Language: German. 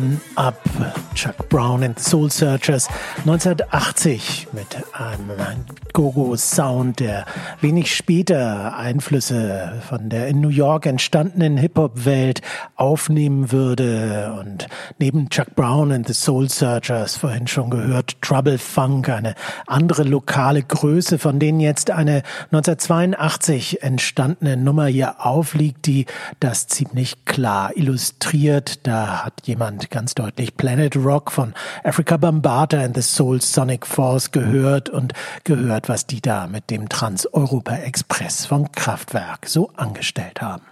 On Up, Chuck Brown and the Soul Searchers, 1980 mit einem Go-Go-Sound, der wenig später Einflüsse von der in New York entstandenen Hip-Hop-Welt aufnehmen würde. Und neben Chuck Brown and the Soul Searchers, vorhin schon gehört, Trouble Funk, eine andere lokale Größe, von denen jetzt eine 1982 entstandene Nummer hier aufliegt, die das ziemlich klar illustriert. Da hat jemand ganz deutlich Planet Rock von Afrika Bambaataa and the Soul Sonic Force gehört, was die da mit dem Trans-Europa Express von Kraftwerk so angestellt haben.